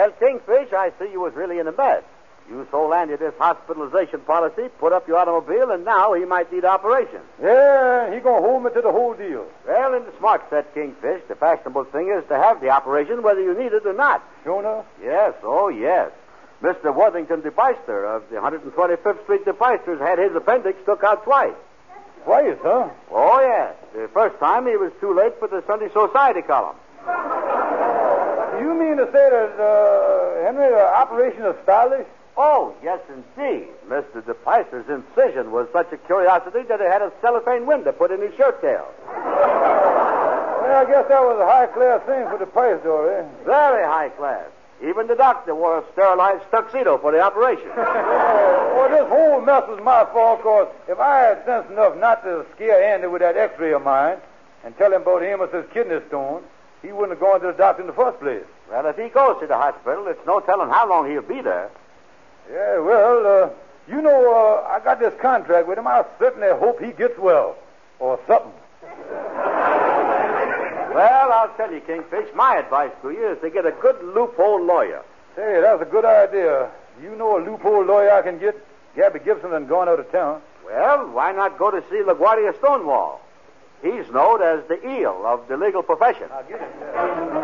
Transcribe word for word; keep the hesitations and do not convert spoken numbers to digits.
Well, Kingfish, I see you was really in a mess. You sold Andy this hospitalization policy, put up your automobile, and now he might need operation. Yeah, he gonna hold me to the whole deal. Well, in the smart set, Kingfish, the fashionable thing is to have the operation whether you need it or not. Sure enough? Yes, oh, yes. Mister Worthington DePeister of the one twenty-fifth Street DePeisters had his appendix took out twice. Twice, huh? Oh, yes. The first time he was too late for the Sunday Society column. You mean to say that, uh, Henry, the operation is stylish? Oh, yes, indeed. Mister DePeister's incision was such a curiosity that he had a cellophane window put in his shirt tail. Well, I guess that was a high-class thing for DePeister, eh? Very high class. Even the doctor wore a sterilized tuxedo for the operation. Oh, well, this whole mess was my fault, because if I had sense enough not to scare Andy with that x-ray of mine and tell him about Amos's kidney stone, he wouldn't have gone to the doctor in the first place. Well, if he goes to the hospital, it's no telling how long he'll be there. Yeah, well, uh, you know, uh, I got this contract with him. I certainly hope he gets well. Or something. Well, I'll tell you, Kingfish, my advice to you is to get a good loophole lawyer. Hey, that's a good idea. You know a loophole lawyer I can get? Gabby Gibson has gone out of town. Well, why not go to see LaGuardia Stonewall? He's known as the eel of the legal profession. I'll get him.